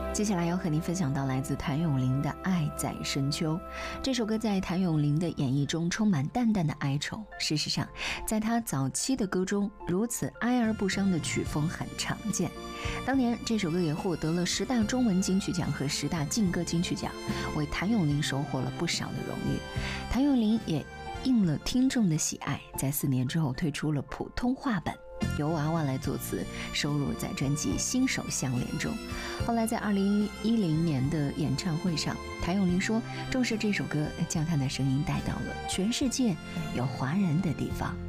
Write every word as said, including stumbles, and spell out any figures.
接下来要和您分享到来自谭咏麟的《爱在深秋》。这首歌在谭咏麟的演绎中充满淡淡的哀愁。事实上，在他早期的歌中，如此哀而不伤的曲风很常见。当年这首歌也获得了十大中文金曲奖和十大劲歌金曲奖，为谭咏麟收获了不少的荣誉。谭咏麟也应了听众的喜爱，在四年之后推出了普通话版，由娃娃来作词，收录在专辑《心手相连》中。后来在二零一零年的演唱会上，谭咏麟说，重视这首歌将他的声音带到了全世界有华人的地方。